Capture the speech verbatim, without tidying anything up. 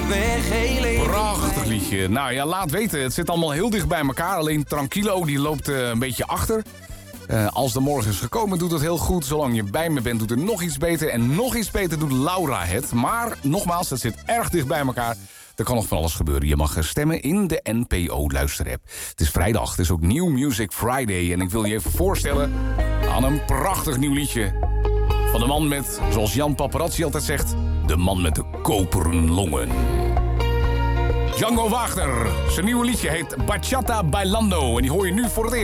weg, heel even. Prachtig liedje. Nou ja, laat weten. Het zit allemaal heel dicht bij elkaar. Alleen Tranquilo, die loopt uh, een beetje achter. Uh, als de morgen is gekomen, doet het heel goed. Zolang je bij me bent, doet het nog iets beter. En nog iets beter doet Laura het. Maar nogmaals, het zit erg dicht bij elkaar. Er kan nog van alles gebeuren. Je mag stemmen in de N P O-luisterapp. Het is vrijdag, het is ook New Music Friday. En ik wil je even voorstellen aan een prachtig nieuw liedje. Van de man met, zoals Jan Paparazzi altijd zegt, de man met de koperen longen. Django Wagner. Zijn nieuwe liedje heet Bachata Bailando. En die hoor je nu voor het eerst.